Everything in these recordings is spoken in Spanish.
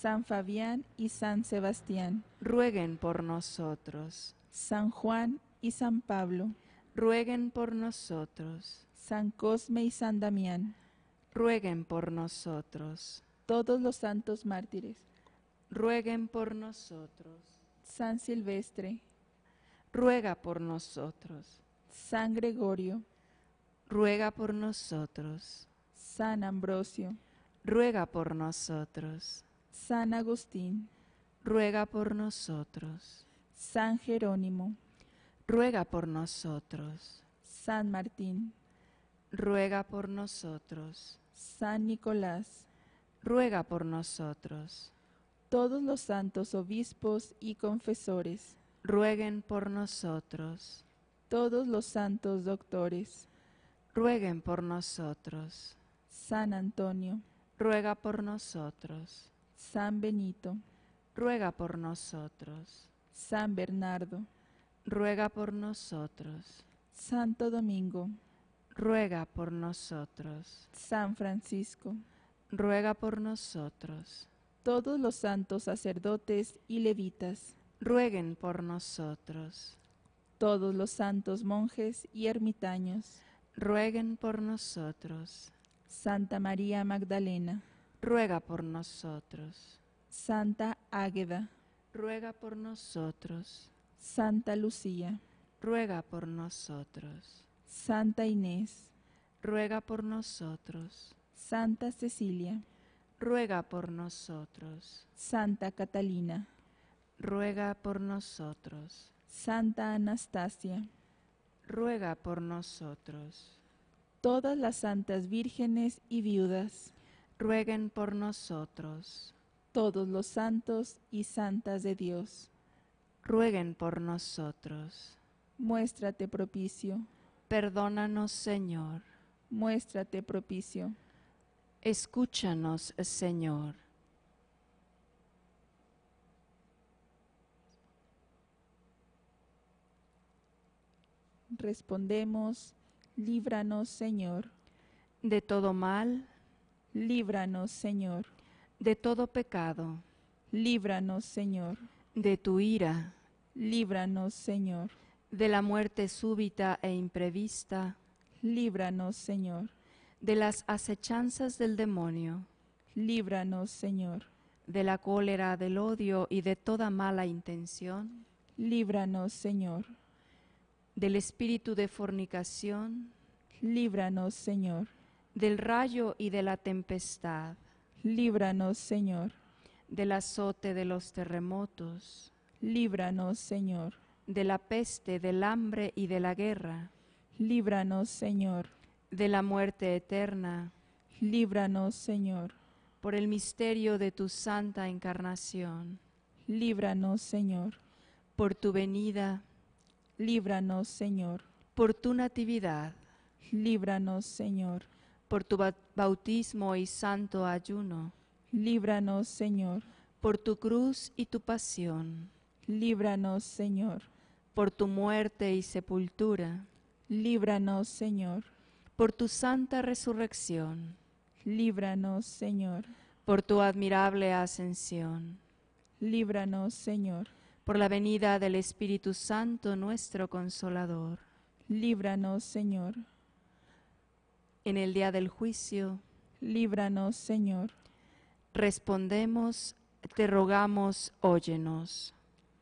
San Fabián y San Sebastián, rueguen por nosotros. San Juan y San Pablo, Rueguen por nosotros. San Cosme y San Damián, Rueguen por nosotros. todos los santos mártires, Rueguen por nosotros. San Silvestre, Ruega por nosotros. San Gregorio, Ruega por nosotros. San Ambrosio, Ruega por nosotros. San Agustín, Ruega por nosotros. San Jerónimo, Ruega por nosotros. San Martín, Ruega por nosotros. San Nicolás, Ruega por nosotros. todos los santos obispos y confesores, Rueguen por nosotros. todos los santos doctores, Rueguen por nosotros. San Antonio, Ruega por nosotros. San Benito, Ruega por nosotros. San Bernardo, Ruega por nosotros. Santo Domingo, Ruega por nosotros. San Francisco, Ruega por nosotros. todos los santos sacerdotes y levitas, Rueguen por nosotros. todos los santos monjes y ermitaños, Rueguen por nosotros. Santa María Magdalena, Ruega por nosotros. Santa Águeda, Ruega por nosotros. Santa Lucía, Ruega por nosotros. Santa Inés, Ruega por nosotros. Santa Cecilia, Ruega por nosotros. Santa Catalina, Ruega por nosotros. Santa Anastasia, Ruega por nosotros. todas las santas vírgenes y viudas, Rueguen por nosotros. todos los santos y santas de Dios, Rueguen por nosotros. muéstrate propicio, Perdónanos, Señor. muéstrate propicio. Escúchanos, Señor. Respondemos, líbranos, Señor, De todo mal, líbranos, Señor, de todo pecado, líbranos, Señor, de tu ira, líbranos, Señor, de la muerte súbita e imprevista, líbranos, Señor, de las acechanzas del demonio, líbranos, Señor, de la cólera, del odio y de toda mala intención, líbranos, Señor, del espíritu de fornicación, líbranos, Señor, del rayo y de la tempestad, líbranos, Señor, del azote de los terremotos, líbranos, Señor, de la peste, del hambre y de la guerra, líbranos, Señor, de la muerte eterna, líbranos, Señor, por el misterio de tu santa encarnación, líbranos, Señor, por tu venida, líbranos, Señor, por tu natividad, líbranos, Señor, por tu bautismo y santo ayuno, líbranos, Señor, por tu cruz y tu pasión, líbranos, Señor, por tu muerte y sepultura, líbranos, Señor, por tu santa resurrección, líbranos, Señor, por tu admirable ascensión, líbranos, Señor, por la venida del Espíritu Santo, nuestro Consolador. líbranos, Señor, En el día del juicio, líbranos, Señor. respondemos, te rogamos, óyenos.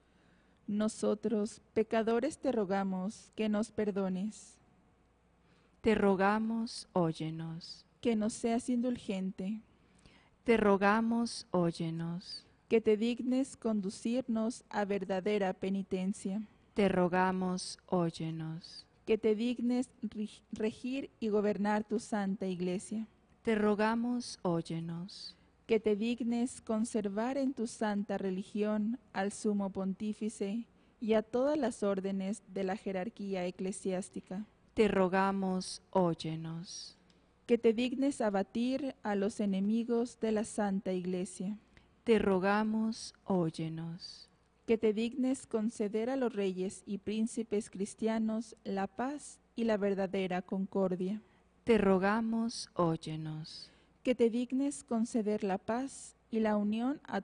Nosotros, pecadores, te rogamos que nos perdones, Te rogamos, óyenos. que nos seas indulgente, Te rogamos, óyenos. que te dignes conducirnos a verdadera penitencia, Te rogamos, óyenos. que te dignes regir y gobernar tu santa iglesia, Te rogamos, óyenos. que te dignes conservar en tu santa religión al sumo pontífice y a todas las órdenes de la jerarquía eclesiástica, Te rogamos, óyenos. que te dignes abatir a los enemigos de la santa iglesia, Te rogamos, óyenos. que te dignes conceder a los reyes y príncipes cristianos la paz y la verdadera concordia, Te rogamos, óyenos. que te dignes conceder la paz y la unión a